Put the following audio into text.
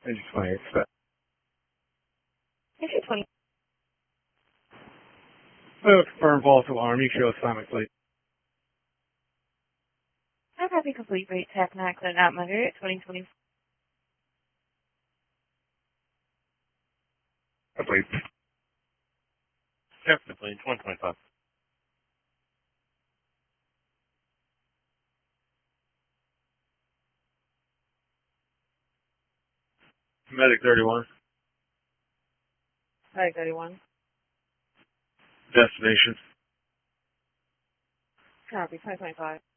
Engine 28, set. Engine 20. Confirm false alarm. You show assignment plate. I have a complete rate tap and accident at Monday at 2020. Complete. Captain plane 2025. Medic 31. Medic 31. Destination. Copy, 2025.